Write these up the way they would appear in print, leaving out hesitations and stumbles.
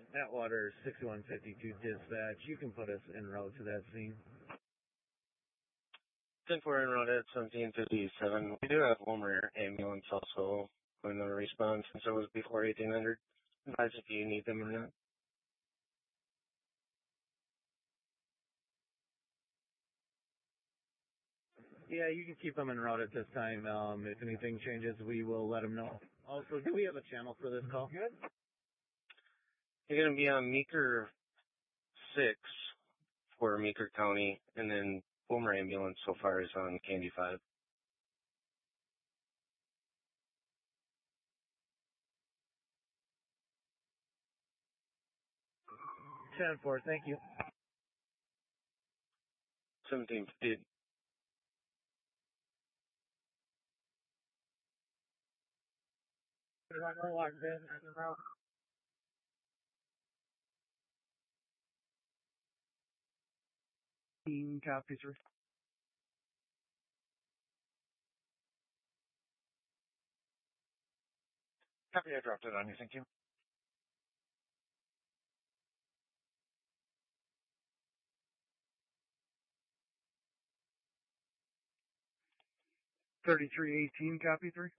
Atwater 6152 dispatch. You can put us en route to that scene. 10-4 en route at 1757. We do have Homer ambulance also going on a response, since it was before 1800. Advise if you need them or not. Yeah, you can keep them en route at this time. If anything changes, we will let them know. Also, do we have a channel for this call? Good. You're going to be on Meeker 6 for Meeker County, and then Homer ambulance so far is on Candy 5. Channel 4, thank you. 1750. Copy, sir. Copy, I dropped it on you, thank you. $33.18, copy, 3.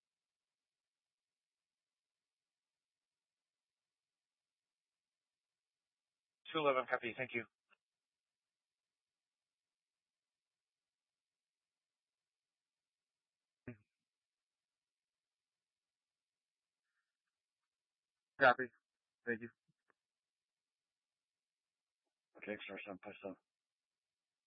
$211, copy, thank you. Copy, thank you. Okay, extra some, push up.